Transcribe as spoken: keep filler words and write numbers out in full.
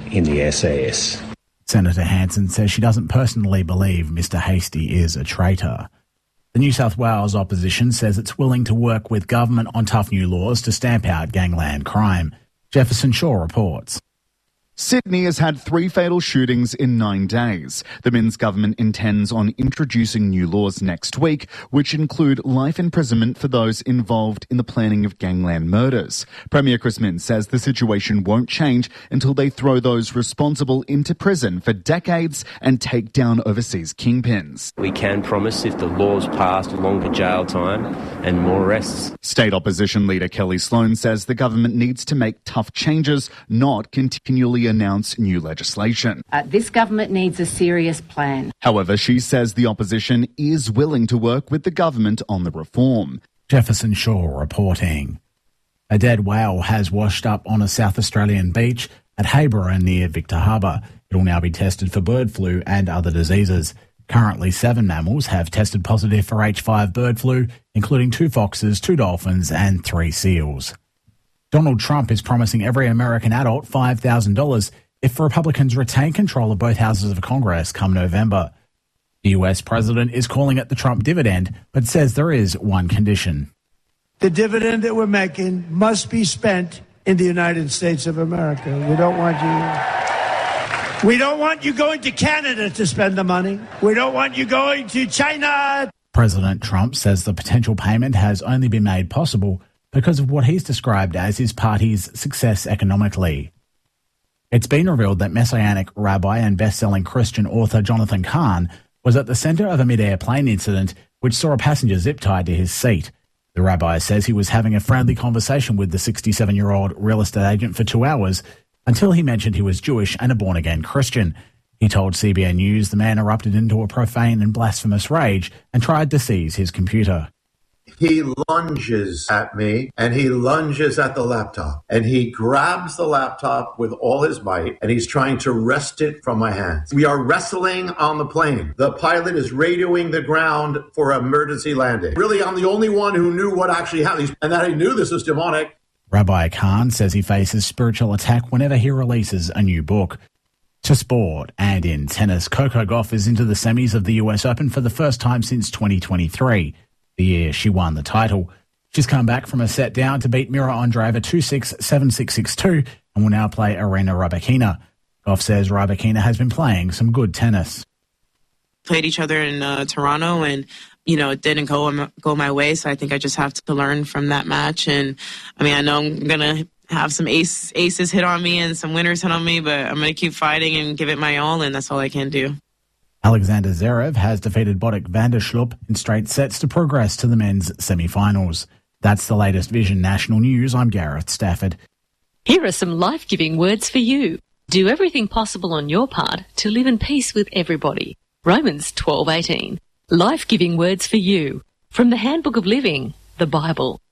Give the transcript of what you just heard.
in the S A S. Senator Hanson says she doesn't personally believe Mister Hastie is a traitor. The New South Wales opposition says it's willing to work with government on tough new laws to stamp out gangland crime. Jefferson Shaw reports. Sydney has had three fatal shootings in nine days. The Minns government intends on introducing new laws next week, which include life imprisonment for those involved in the planning of gangland murders. Premier Chris Minns says the situation won't change until they throw those responsible into prison for decades and take down overseas kingpins. We can promise, if the law's passed, longer jail time and more arrests. State opposition leader Kelly Sloan says the government needs to make tough changes, not continually announce new legislation. Uh, this government needs a serious plan. However, she says the opposition is willing to work with the government on the reform. Jefferson Shaw reporting. A dead whale has washed up on a South Australian beach at Hayborough near Victor Harbour. It will now be tested for bird flu and other diseases. Currently, seven mammals have tested positive for H five bird flu, including two foxes, two dolphins and three seals. Donald Trump is promising every American adult five thousand dollars if Republicans retain control of both houses of Congress come November. The U S president is calling it the Trump dividend, but says there is one condition. The dividend that we're making must be spent in the United States of America. We don't want you... We don't want you going to Canada to spend the money. We don't want you going to China. President Trump says the potential payment has only been made possible because of what he's described as his party's success economically. It's been revealed that Messianic rabbi and best-selling Christian author Jonathan Cahn was at the centre of a mid-air plane incident which saw a passenger zip-tied to his seat. The rabbi says he was having a friendly conversation with the sixty-seven-year-old real estate agent for two hours until he mentioned he was Jewish and a born-again Christian. He told C B N News the man erupted into a profane and blasphemous rage and tried to seize his computer. He lunges at me and he lunges at the laptop and he grabs the laptop with all his might and he's trying to wrest it from my hands. We are wrestling on the plane. The pilot is radioing the ground for emergency landing. Really, I'm the only one who knew what actually happened and that I knew this was demonic. Rabbi Khan says he faces spiritual attack whenever he releases a new book. To sport, and in tennis, Coco Gauff is into the semis of the U S Open for the first time since twenty twenty-three. The year she won the title. She's come back from a set down to beat Mira Andreeva two six, seven six, six two and will now play Arina Rybakina. Gauff says Rybakina has been playing some good tennis. Played each other in uh, Toronto and, you know, it didn't go, go my way, so I think I just have to learn from that match. And, I mean, I know I'm going to have some ace, aces hit on me and some winners hit on me, but I'm going to keep fighting and give it my all, and that's all I can do. Alexander Zverev has defeated Botic van der Sloot in straight sets to progress to the men's semi-finals. That's the latest Vision National News. I'm Gareth Stafford. Here are some life-giving words for you. Do everything possible on your part to live in peace with everybody. Romans twelve eighteen. Life-giving words for you. From the Handbook of Living, the Bible.